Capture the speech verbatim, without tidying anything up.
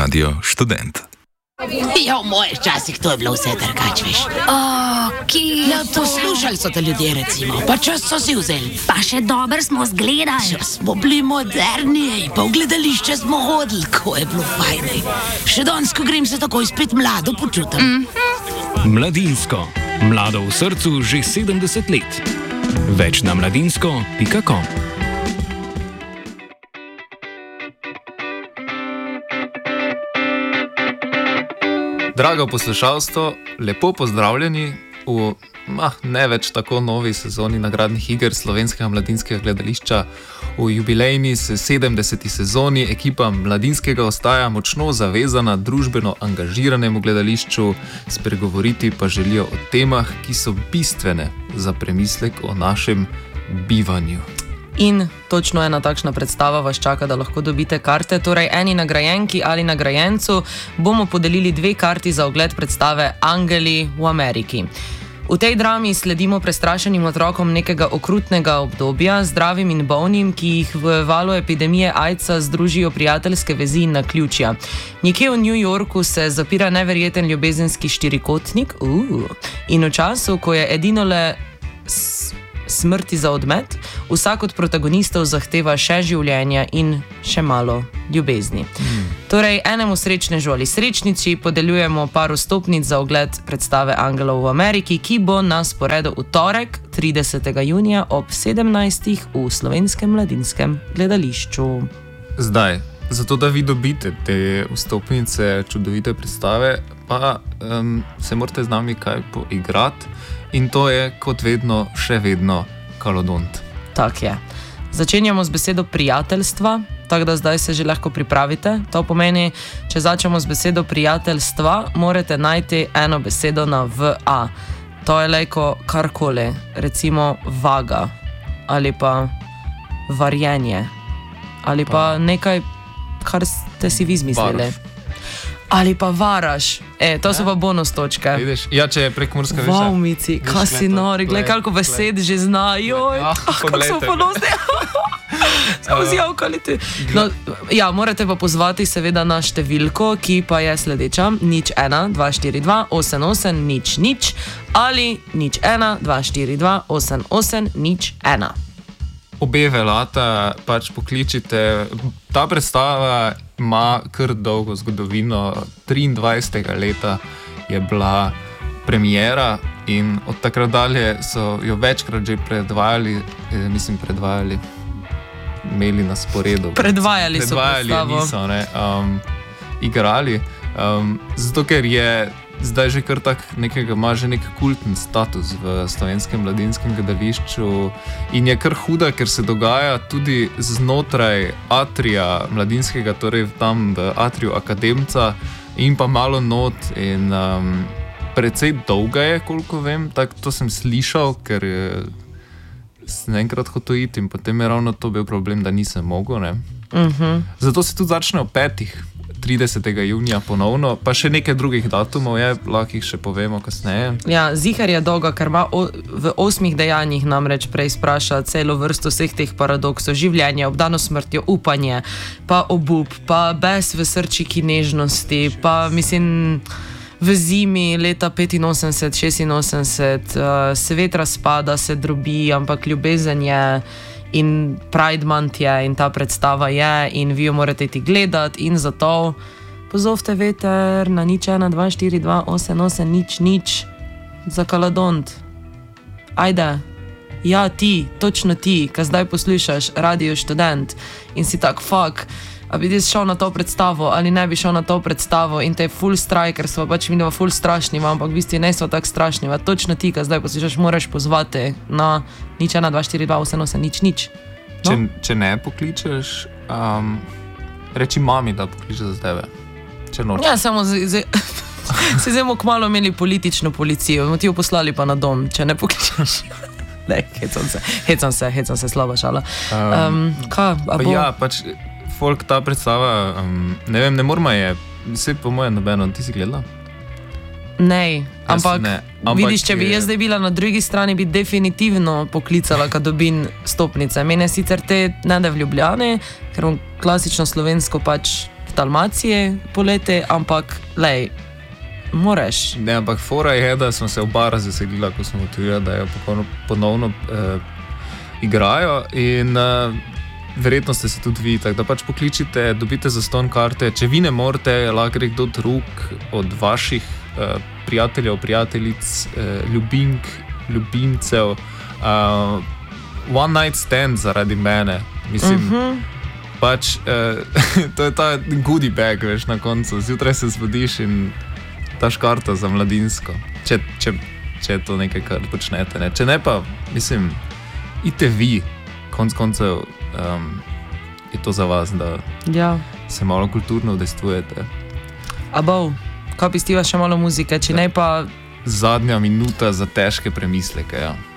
Radio Študent. Ja, v mojih časih to je bilo vse drugače, veš. Ok. Ja, poslušali so te ljudje, recimo, pa čas so si vzeli. Pa še dobro smo zgledali. Ja, smo bili moderni, pa v gledališče smo hodili, ko je bilo fajn. Še danes, ko grem, se takoj spet mlado počutim. Mm. Mladinsko. Mlado v srcu že sedemdeset let. Več na mladinsko pika com. Drago poslušalstvo, lepo pozdravljeni v ah, ne več tako novi sezoni nagradnih iger Slovenskega mladinskega gledališča. V jubilejni sedemdeseti sezoni ekipa Mladinskega ostaja močno zavezana družbeno angažiranemu gledališču, spregovoriti pa želijo o temah, ki so bistvene za premislek o našem bivanju. In točno ena takšna predstava vas čaka, da lahko dobite karte. Torej, eni nagrajenki ali nagrajencu bomo podelili dve karti za ogled predstave Angeli v Ameriki. V tej drami sledimo prestrašenim otrokom nekega okrutnega obdobja, zdravim in bolnim, ki jih v valu epidemije AIDS-a združijo prijateljske vezi in naključja. Nekje v New Yorku se zapira neverjeten ljubezenski štirikotnik uh, in v času, ko je edino le s smrti za odmet, vsak od protagonistov zahteva še življenja in še malo ljubezni. Mm. Torej, enemu srečnežu ali srečnici podeljujemo par vstopnic za ogled predstave Angelov v Ameriki, ki bo na sporedu v torek, tridesetega junija ob sedemnajstih v Slovenskem mladinskem gledališču. Zdaj, zato da vi dobite te vstopnice čudovite predstave, pa um, se morate z nami kaj poigrati. In to je, kot vedno, še vedno Kalodont. Tak je. Začenjamo z besedo prijateljstva, tako da zdaj se že lahko pripravite. To pomeni, če začnemo z besedo prijateljstva, morate najti eno besedo na V A. To je lejko karkoli, recimo vaga, ali pa varjenje, ali pa, pa nekaj, kar ste si vi izmislili. Varoš. Ali pa varaš. E, to so pa bonus točke. Vidiš? Ja, če je prekmurska veša. Wow, Mici, kaj si nori, gledaj, koliko besed že znajo. Ah, kako so ponosni. Samo zjavkali ti. No, ja, morate pa pozvati seveda na številko, ki pa je sledeča. nič ena dva štiri dva osem osem nič nič ali nič ena dva štiri dva osem osem nič ena. Obe velata pač pokličite. Ta predstava ima kar dolgo zgodovino. triindvajsetega leta je bila premiera in od takrat dalje so jo večkrat že predvajali, eh, mislim predvajali, imeli na sporedu. Predvajali, predvajali so predstavo. Niso, ne, um, igrali. Um, zato, ker je zdaj že kar tak nekega, ima že nek kultni status v Slovenskem mladinskem gledališču in je kar huda, ker se dogaja tudi znotraj atrija mladinskega, torej tam v atriju Akademca in pa malo not in um, precej dolga je, koliko vem, tako to sem slišal, ker sem enkrat hotel iti in potem je ravno to bil problem, da nisem mogel, ne. Uh-huh. Zato se tudi začne ob petih. tridesetega junija ponovno, pa še nekaj drugih datumov je, lahko jih še povemo kasneje. Ja, zihar je dolga, ker ima o, v osmih dejanjih namreč prej spraša celo vrsto vseh teh paradoksov, življenje, obdano smrtjo, upanje, pa obup, pa bes v srčiki nežnosti, pa mislim v zimi leta petinosemdeset šestinosemdeset uh, svet razpada, se drobi, ampak ljubezen je. In Pride Month je in ta predstava je in vi jo morate iti gledati in zato pozovite veter na nič ena dva štiri dva osem osem nič nič za Kalodont. Ajde, ja ti, točno ti, ki zdaj poslušaš Radio Študent in si tak, fuck, a bi ti šel na to predstavo ali ne bi šel na to predstavo in te je full straj, ker so pač minova full strašniva, ampak v bistvu ne so tak strašniva. Točno ti, ki zdaj poslušaš, moraš pozvati na nič ena dva štiri dva osem osem nič nič. No? Če, če ne pokličeš, um, reči mami, da pokliče za tebe. Če nočeš. Ja, samo z, z, se zdaj bomo kmalu imeli politično policijo, bomo ti jo poslali pa na dom, če ne pokličeš. Ne, hecam se, hecam se, hecam se, slaba šala. Um, kaj, a pa bo? ja, pač folk ta predstava, um, ne vem, ne morma je, vse po mojem nobeno, ti si gledala? Ne, ampak, ne, ampak vidiš, če bi je... jaz zdaj bila na drugi strani, bi definitivno poklicala, kad dobim stopnice. Mene sicer te ne da v Ljubljani, ker bom klasično slovensko pač v Dalmaciji poleti, ampak lej, moreš. Ne, ampak fora je, da smo se oba razveselila, ko smo ugotovili, da jo ponovno, ponovno eh, igrajo in eh, verjetno ste se tudi vi, tako da pač pokličite, dobite zastonj karte, če vi ne morete, lahko gre kdo drug od vaših eh, prijateljev, prijateljic, eh, ljubink, ljubimcev, uh, one night stand zaradi mene, mislim, uh -huh. pač uh, to je ta goodie bag, veš, na koncu, zjutraj se zbudiš in daš karto za mladinsko, če, če, če je to nekaj, kar počnete, ne? Če ne pa, mislim, ite vi, konc koncev um, je to za vas, da ja. se malo kulturno udejstvujete. A bov, kaj pistiva še malo muzike, če ne pa... Zadnja minuta za težke premisleke, ja.